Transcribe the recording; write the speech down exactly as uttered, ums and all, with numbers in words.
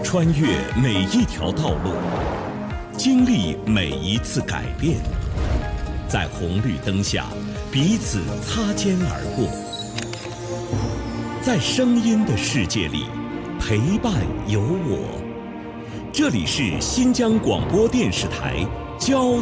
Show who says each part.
Speaker 1: 穿越每一条道路，经历每一次改变，在红绿灯下彼此擦肩而过，在声音的世界里陪伴有我。这里是新疆广播电视台交